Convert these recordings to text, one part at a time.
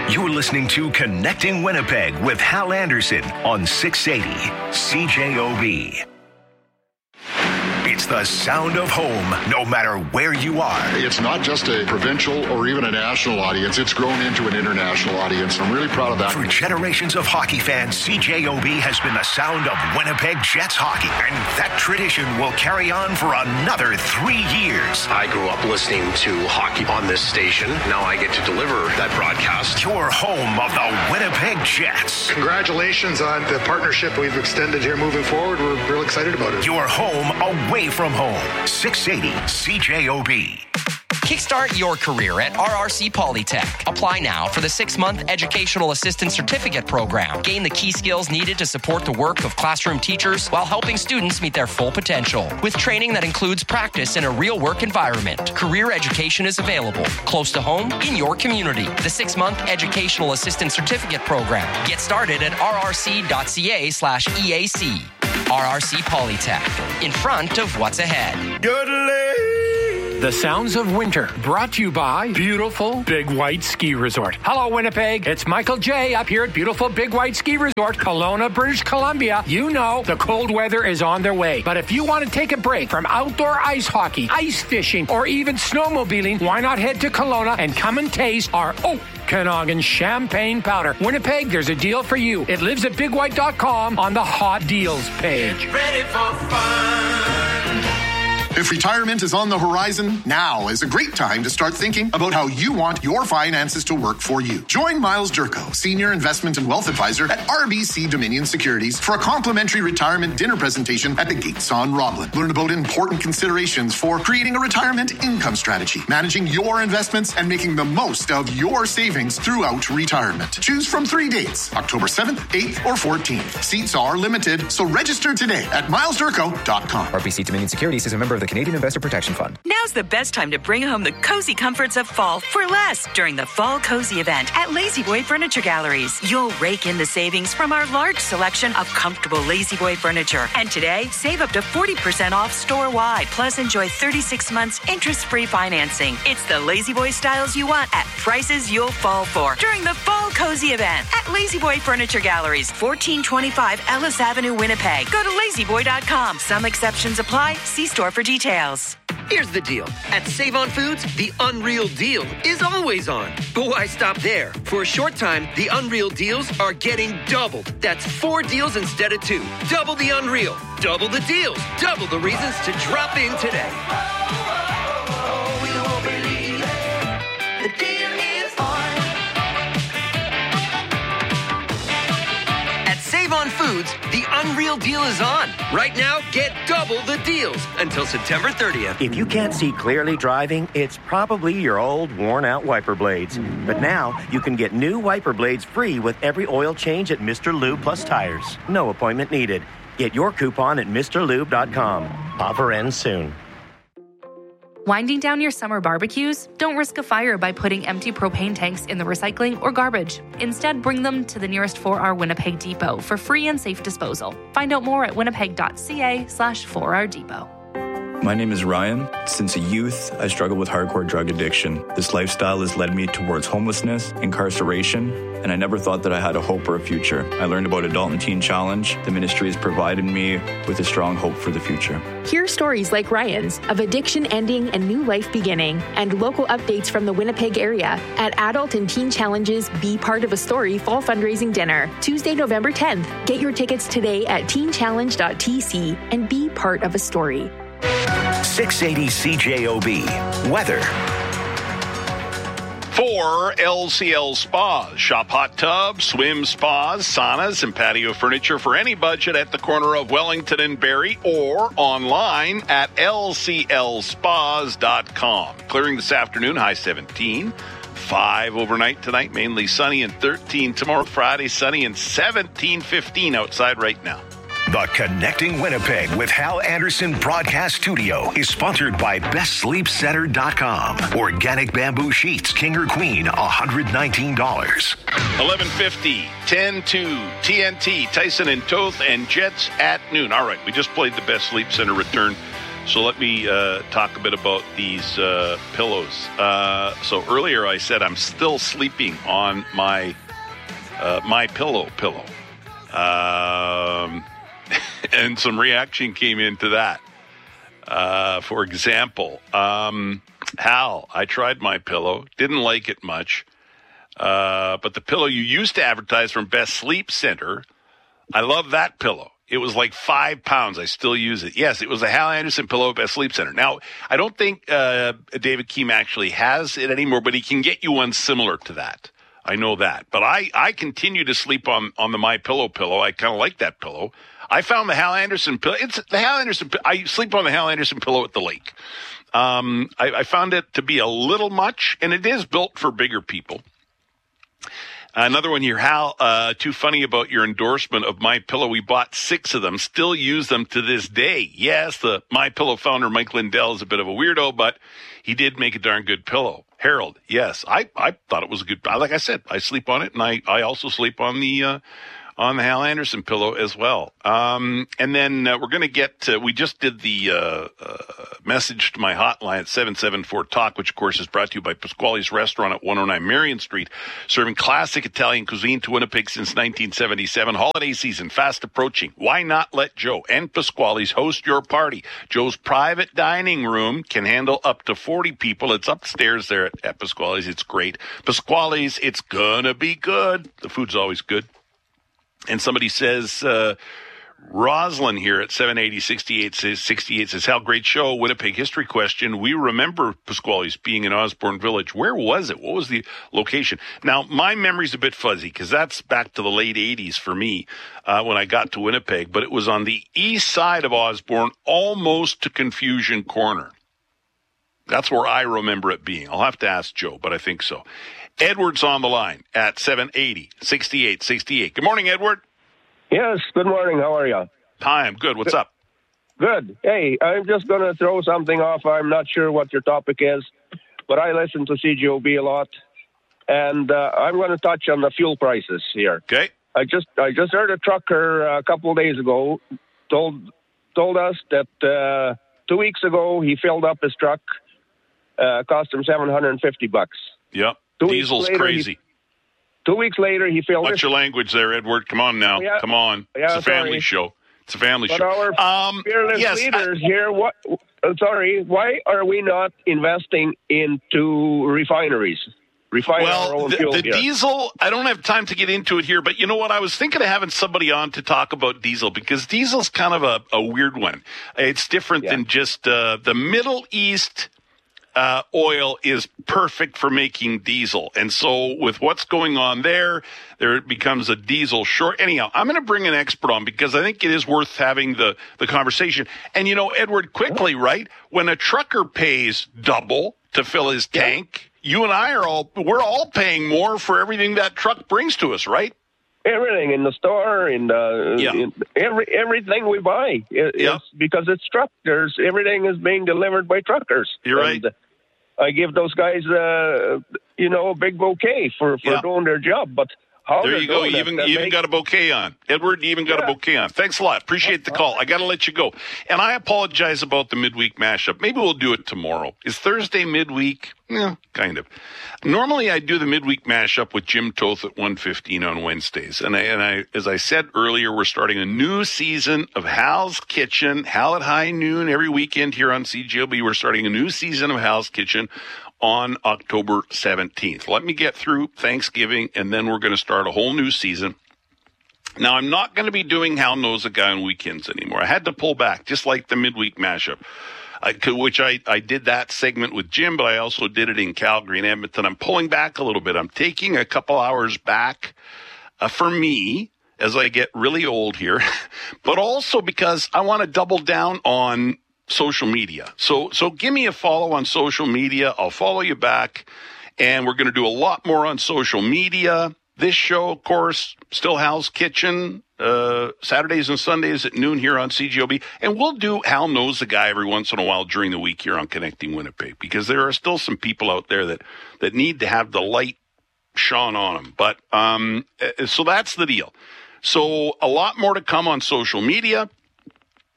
You're listening to Connecting Winnipeg with Hal Anderson on 680 CJOB. It's the sound of home, no matter where you are. It's not just a provincial or even a national audience. It's grown into an international audience. I'm really proud of that. For generations of hockey fans, CJOB has been the sound of Winnipeg Jets hockey. And that tradition will carry on for another 3 years. I grew up listening to hockey on this station. Now I get to deliver that broadcast. Your home of the Winnipeg Jets. Congratulations on the partnership we've extended here moving forward. We're real excited about it. Your home away from home. 680 CJOB. Kickstart your career at RRC Polytech. Apply now for the 6-month Educational Assistant Certificate Program. Gain the key skills needed to support the work of classroom teachers while helping students meet their full potential. With training that includes practice in a real work environment. Career education is available, close to home, in your community. The 6-month Educational Assistant Certificate Program. Get started at rrc.ca/EAC. RRC Polytech. In front of what's ahead. The Sounds of Winter, brought to you by Beautiful Big White Ski Resort. Hello, Winnipeg. It's Michael J. up here at Beautiful Big White Ski Resort, Kelowna, British Columbia. You know the cold weather is on their way. But if you want to take a break from outdoor ice hockey, ice fishing, or even snowmobiling, why not head to Kelowna and come and taste our Okanagan Champagne Powder. Winnipeg, there's a deal for you. It lives at bigwhite.com on the Hot Deals page. Get ready for fun. If retirement is on the horizon, now is a great time to start thinking about how you want your finances to work for you. Join Miles Durko, Senior Investment and Wealth Advisor at RBC Dominion Securities for a complimentary retirement dinner presentation at the Gates on Roblin. Learn about important considerations for creating a retirement income strategy, managing your investments, and making the most of your savings throughout retirement. Choose from 3 dates, October 7th, 8th, or 14th. Seats are limited, so register today at milesdurko.com. RBC Dominion Securities is a member of the Canadian Investor Protection Fund. Now's the best time to bring home the cozy comforts of fall for less during the Fall Cozy event at Lazy Boy Furniture Galleries. You'll rake in the savings from our large selection of comfortable Lazy Boy furniture. And today, save up to 40% off store-wide. Plus, enjoy 36 months interest-free financing. It's the Lazy Boy styles you want at prices you'll fall for during the Fall Cozy event at Lazy Boy Furniture Galleries, 1425 Ellis Avenue, Winnipeg. Go to lazyboy.com. Some exceptions apply. See store for details. Here's the deal. At Save On Foods, the Unreal Deal is always on. But why stop there? For a short time, the Unreal Deals are getting doubled. That's 4 deals instead of 2. Double the Unreal. Double the deals. Double the reasons to drop in today. You won't believe it. The deal is on. At Save On Foods, the Unreal Deal is on. Right now, get double the deals until September 30th. If you can't see clearly driving, it's probably your old, worn-out wiper blades. But now, you can get new wiper blades free with every oil change at Mr. Lube Plus Tires. No appointment needed. Get your coupon at MrLube.com. Offer ends soon. Winding down your summer barbecues? Don't risk a fire by putting empty propane tanks in the recycling or garbage. Instead, bring them to the nearest 4R Winnipeg depot for free and safe disposal. Find out more at winnipeg.ca/4R depot. My name is Ryan. Since a youth, I struggled with hardcore drug addiction. This lifestyle has led me towards homelessness, incarceration, and I never thought that I had a hope or a future. I learned about Adult and Teen Challenge. The ministry has provided me with a strong hope for the future. Hear stories like Ryan's of addiction ending and new life beginning, and local updates from the Winnipeg area at Adult and Teen Challenge's Be Part of a Story Fall Fundraising Dinner, Tuesday, November 10th. Get your tickets today at teenchallenge.tc and be part of a story. 680 CJOB. Weather. For LCL Spas. Shop hot tubs, swim spas, saunas, and patio furniture for any budget at the corner of Wellington and Barrie or online at lclspas.com. Clearing this afternoon, high 17. 5 overnight tonight, mainly sunny, and 13 tomorrow. Friday, sunny, and 17-15 outside right now. The Connecting Winnipeg with Hal Anderson Broadcast Studio is sponsored by BestSleepCenter.com. Organic bamboo sheets, king or queen, $119. 11:50, 10-2, TNT, Tyson and Toth, and Jets at noon. All right, we just played the Best Sleep Center return So let me talk a bit about these pillows. So earlier I said I'm still sleeping on my My Pillow. And some reaction came into that. For example, Hal, I tried My Pillow, didn't like it much. But the pillow you used to advertise from Best Sleep Center, I love that pillow. It was like 5 pounds. I still use it. Yes, it was a Hal Anderson pillow at Best Sleep Center. Now, I don't think David Keem actually has it anymore, but he can get you one similar to that. I know that. But I continue to sleep on the My Pillow pillow. I kind of like that pillow. I found the Hal Anderson pillow. It's the Hal Anderson. I sleep on the Hal Anderson pillow at the lake. I found it to be a little much, and it is built for bigger people. Another one here, Hal, too funny about your endorsement of My Pillow. We bought 6 of them, still use them to this day. Yes, the My Pillow founder, Mike Lindell, is a bit of a weirdo, but he did make a darn good pillow. Harold, yes, I thought it was a good, like I said, I sleep on it, and I also sleep on the Hal Anderson pillow as well. And then we're going to get, we just did the message to my hotline at 774-TALK, which of course is brought to you by Pasquale's Restaurant at 109 Marion Street, serving classic Italian cuisine to Winnipeg since 1977. Holiday season fast approaching. Why not let Joe and Pasquale's host your party? Joe's private dining room can handle up to 40 people. It's upstairs there at Pasquale's. It's great. Pasquale's, it's gonna be good. The food's always good. And somebody says, Roslyn here at 780-68 says, Hal, great show, Winnipeg history question. We remember Pasquale's being in Osborne Village. Where was it? What was the location? Now, my memory's a bit fuzzy because that's back to the late 80s for me when I got to Winnipeg. But it was on the east side of Osborne, almost to Confusion Corner. That's where I remember it being. I'll have to ask Joe, but I think so. Edward's on the line at 780-68. Good morning, Edward. Yes, good morning. How are you? Hi, I'm good. What's up? Good. Hey, I'm just going to throw something off. I'm not sure what your topic is, but I listen to CJOB a lot, and I'm going to touch on the fuel prices here. Okay. I just heard a trucker a couple of days ago told us that 2 weeks ago he filled up his truck, cost him $750. Yep. Diesel's crazy. 2 weeks later, he filled Watch your language there, Edward. Come on now. Yeah. Come on. Yeah, it's a family show. It's a family but show. Our fearless leaders here, why are we not investing into refineries? Our own fuel the here. diesel, I don't have time to get into it here, but you know what? I was thinking of having somebody on to talk about diesel because diesel's kind of a weird one. It's different than just the Middle East. Oil is perfect for making diesel. And so with what's going on there becomes a diesel short. Anyhow, I'm going to bring an expert on because I think it is worth having the conversation. And, you know, Edward, quickly, right? When a trucker pays double to fill his tank, you and I we're all paying more for everything that truck brings to us, right? Everything in the store, in everything we buy, it's because it's truckers. Everything is being delivered by truckers. You're right. I give those guys, a big bouquet for doing their job. But how there you go. You even got a bouquet on. Edward, you even got a bouquet on. Thanks a lot. Appreciate the call. I got to let you go. And I apologize about the midweek mashup. Maybe we'll do it tomorrow. Is Thursday midweek? Yeah, kind of. Normally I do the midweek mashup with Jim Toth at 1:15 on Wednesdays. And I, as I said earlier, we're starting a new season of Hal's Kitchen, Hal at High Noon every weekend here on CJOB. We're starting a new season of Hal's Kitchen on October 17th. Let me get through Thanksgiving, and then we're going to start a whole new season. Now, I'm not going to be doing Hal Knows a Guy on weekends anymore. I had to pull back, just like the midweek mashup, which I did that segment with Jim, but I also did it in Calgary and Edmonton. I'm pulling back a little bit. I'm taking a couple hours back for me as I get really old here, but also because I want to double down on social media. So give me a follow on social media. I'll follow you back, and we're going to do a lot more on social media. This show, of course, still Hal's Kitchen, Saturdays and Sundays at noon here on CJOB. And we'll do Hal Knows the Guy every once in a while during the week here on Connecting Winnipeg, because there are still some people out there that need to have the light shone on them. But so that's the deal. So a lot more to come on social media.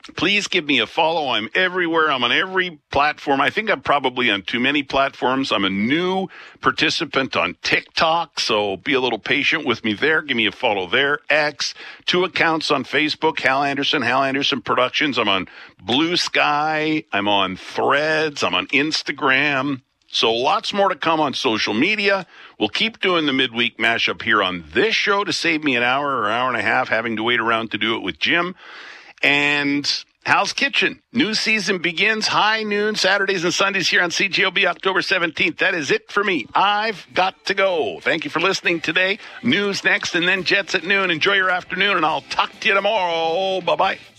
Please give me a follow. I'm everywhere. I'm on every platform. I think I'm probably on too many platforms. I'm a new participant on TikTok, so be a little patient with me there. Give me a follow there. X, 2 accounts on Facebook, Hal Anderson Productions. I'm on Blue Sky. I'm on Threads. I'm on Instagram. So lots more to come on social media. We'll keep doing the midweek mashup here on this show to save me an hour or hour and a half having to wait around to do it with Jim. And Hal's Kitchen. New season begins high noon, Saturdays and Sundays here on CJOB October 17th. That is it for me. I've got to go. Thank you for listening today. News next and then Jets at noon. Enjoy your afternoon, and I'll talk to you tomorrow. Bye-bye.